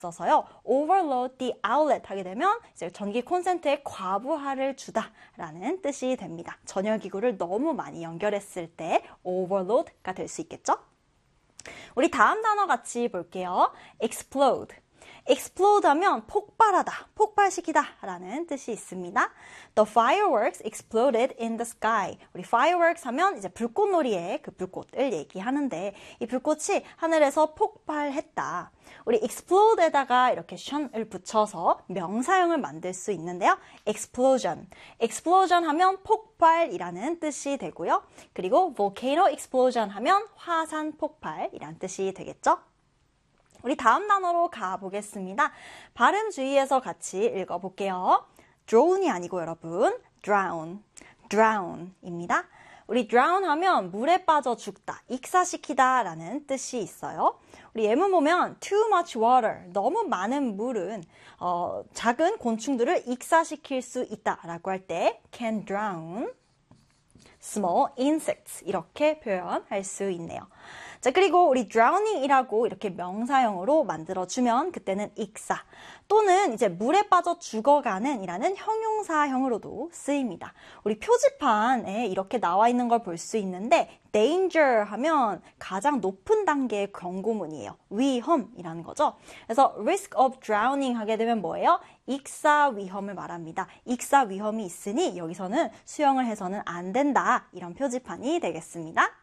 있어서요. overload the outlet 하게 되면 이제 전기 콘센트에 과부하를 주다라는 뜻이 됩니다. 전열기구를 너무 많이 연결했을 때 overload가 될 수 있겠죠? 우리 다음 단어 같이 볼게요. explode. explode 하면 폭발하다, 폭발시키다 라는 뜻이 있습니다. The fireworks exploded in the sky. 우리 fireworks 하면 이제 불꽃놀이의 그 불꽃을 얘기하는데 이 불꽃이 하늘에서 폭발했다. 우리 explode에다가 이렇게 션을 붙여서 명사형을 만들 수 있는데요. explosion. explosion 하면 폭발이라는 뜻이 되고요. 그리고 volcano explosion 하면 화산 폭발이라는 뜻이 되겠죠? 우리 다음 단어로 가보겠습니다. 발음 주의해서 같이 읽어볼게요. drown이 아니고 여러분, drown, drown입니다. 우리 drown 하면 물에 빠져 죽다, 익사시키다 라는 뜻이 있어요. 우리 예문 보면 too much water, 너무 많은 물은 작은 곤충들을 익사시킬 수 있다라고 할 때 can drown small insects 이렇게 표현할 수 있네요. 자, 그리고 우리 drowning이라고 이렇게 명사형으로 만들어주면 그때는 익사 또는 이제 물에 빠져 죽어가는 이라는 형용사형으로도 쓰입니다. 우리 표지판에 이렇게 나와 있는 걸 볼 수 있는데 danger 하면 가장 높은 단계의 경고문이에요. 위험이라는 거죠. 그래서 risk of drowning 하게 되면 뭐예요? 익사 위험을 말합니다. 익사 위험이 있으니 여기서는 수영을 해서는 안 된다. 이런 표지판이 되겠습니다.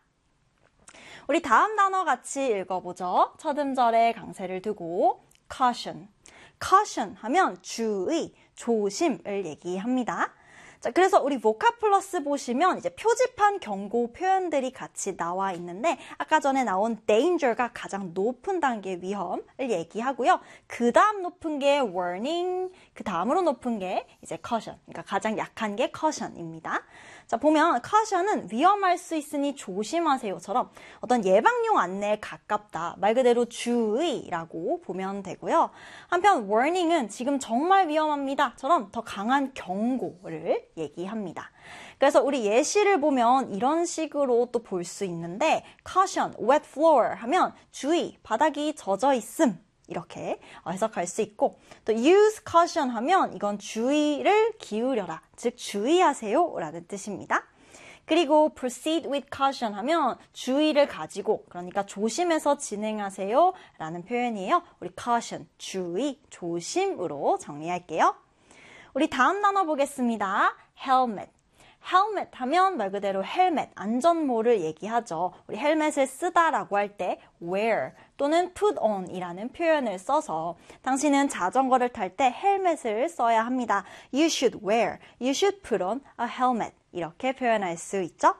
우리 다음 단어 같이 읽어보죠. 첫 음절에 강세를 두고 caution. caution 하면 주의, 조심을 얘기합니다. 자, 그래서 우리 보카플러스 보시면 이제 표지판 경고 표현들이 같이 나와 있는데 아까 전에 나온 danger가 가장 높은 단계의 위험을 얘기하고요. 그 다음 높은 게 warning, 그 다음으로 높은 게 이제 caution. 그러니까 가장 약한 게 caution입니다. 자, 보면 caution은 위험할 수 있으니 조심하세요처럼 어떤 예방용 안내에 가깝다. 말 그대로 주의라고 보면 되고요. 한편 warning은 지금 정말 위험합니다처럼 더 강한 경고를 얘기합니다. 그래서 우리 예시를 보면 이런 식으로 또 볼 수 있는데 caution, wet floor 하면 주의, 바닥이 젖어 있음. 이렇게 해석할 수 있고 또 use caution 하면 이건 주의를 기울여라, 즉 주의하세요 라는 뜻입니다. 그리고 proceed with caution 하면 주의를 가지고 그러니까 조심해서 진행하세요 라는 표현이에요. 우리 caution, 주의, 조심으로 정리할게요. 우리 다음 단어 보겠습니다. helmet. 헬멧 하면 말 그대로 헬멧, 안전모를 얘기하죠. 우리 헬멧을 쓰다라고 할 때 wear 또는 put on 이라는 표현을 써서 당신은 자전거를 탈 때 헬멧을 써야 합니다. You should wear, you should put on a helmet 이렇게 표현할 수 있죠.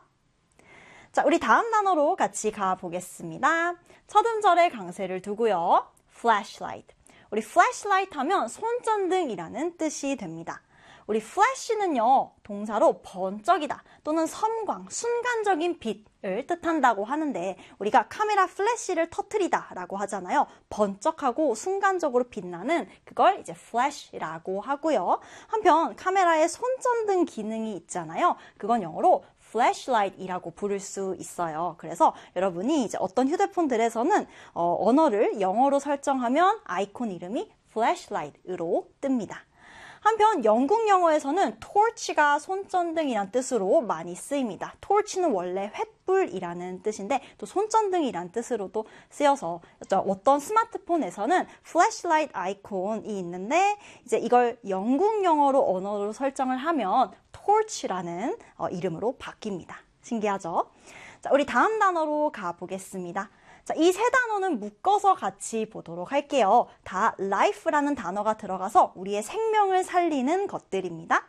자, 우리 다음 단어로 같이 가보겠습니다. 첫 음절에 강세를 두고요. flashlight. 우리 flashlight 하면 손전등이라는 뜻이 됩니다. 우리 flash는요, 동사로 번쩍이다 또는 섬광, 순간적인 빛을 뜻한다고 하는데 우리가 카메라 플래시를 터뜨리다 라고 하잖아요. 번쩍하고 순간적으로 빛나는 그걸 이제 flash라고 하고요. 한편 카메라에 손전등 기능이 있잖아요. 그건 영어로 flashlight이라고 부를 수 있어요. 그래서 여러분이 이제 어떤 휴대폰들에서는 언어를 영어로 설정하면 아이콘 이름이 flashlight으로 뜹니다. 한편 영국 영어에서는 torch가 손전등이란 뜻으로 많이 쓰입니다. torch는 원래 횃불이라는 뜻인데 또 손전등이란 뜻으로도 쓰여서 어떤 스마트폰에서는 flashlight 아이콘이 있는데 이제 이걸 영국 영어로 언어로 설정을 하면 torch라는 이름으로 바뀝니다. 신기하죠? 자, 우리 다음 단어로 가보겠습니다. 자, 이 세 단어는 묶어서 같이 보도록 할게요. 다 life라는 단어가 들어가서 우리의 생명을 살리는 것들입니다.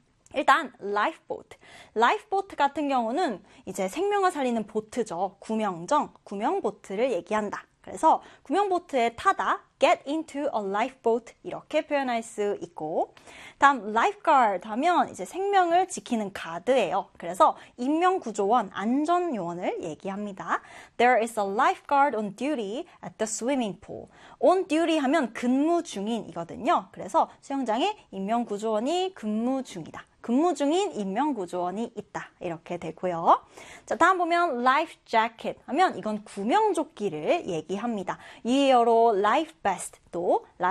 일단 lifeboat. lifeboat 같은 경우는 이제 생명을 살리는 보트죠. 구명정, 구명보트를 얘기한다. 그래서 구명보트에 타다, get into a lifeboat 이렇게 표현할 수 있고 다음 lifeguard 하면 이제 생명을 지키는 가드예요. 그래서 인명구조원, 안전요원을 얘기합니다. There is a lifeguard on duty at the swimming pool. on duty 하면 근무 중인이거든요. 그래서 수영장에 인명구조원이 근무 중이다. 근무 중인 인명구조원이 있다. 이렇게 되고요. 자, 다음 보면 life jacket 하면 이건 구명조끼를 얘기합니다. 이어로 life vest 또